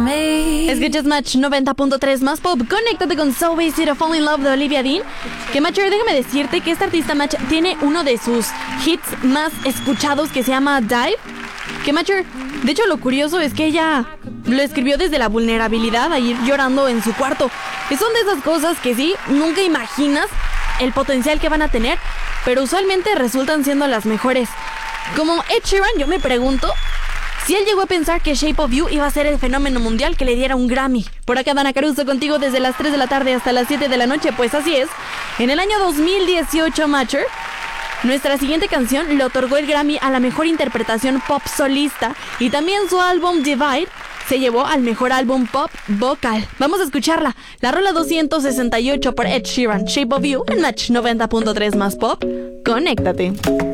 Escuchas Match 90.3 más pop. Conéctate con So Easy to Fall in Love de Olivia Dean. Que Matcher, déjame decirte que esta artista Match tiene uno de sus hits más escuchados que se llama Dive. Que Matcher, de hecho lo curioso es que ella lo escribió desde la vulnerabilidad a ir llorando en su cuarto. Que son de esas cosas que sí, nunca imaginas el potencial que van a tener, pero usualmente resultan siendo las mejores. Como Ed Sheeran, yo me pregunto si él llegó a pensar que Shape of You iba a ser el fenómeno mundial que le diera un Grammy. Por acá Dana Caruso contigo desde las 3 de la tarde hasta las 7 de la noche. Pues así es, en el año 2018, Matcher, nuestra siguiente canción le otorgó el Grammy a la mejor interpretación pop solista, y también su álbum Divide se llevó al mejor álbum pop vocal. Vamos a escucharla, la rola 268 por Ed Sheeran, Shape of You, en Match 90.3 más pop. Conéctate.